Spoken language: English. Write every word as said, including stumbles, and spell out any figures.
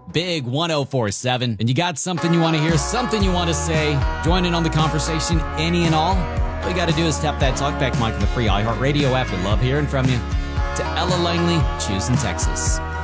Big one oh four seven. And you got something you want to hear, something you want to say, join in on the conversation, any and all. All you got to do is tap that talkback mic on the free iHeartRadio app. We love hearing from you. To Ella Langley, choosing Texas.